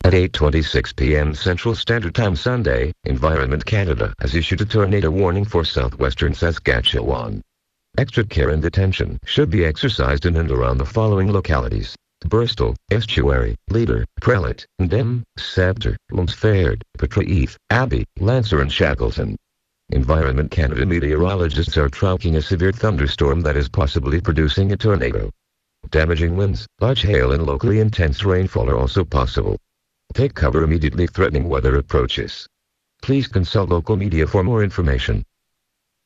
At 8:26 p.m. Central Standard Time Sunday, Environment Canada has issued a tornado warning for southwestern Saskatchewan. Extra care and attention should be exercised in and around the following localities: Bristol, Estuary, Leader, Prelate, Ndem, Sceptre, Lumsford, Patrieve, Abbey, Lancer and Shackleton. Environment Canada meteorologists are tracking a severe thunderstorm that is possibly producing a tornado. Damaging winds, large hail and locally intense rainfall are also possible. Take cover immediately threatening weather approaches. Please consult local media for more information.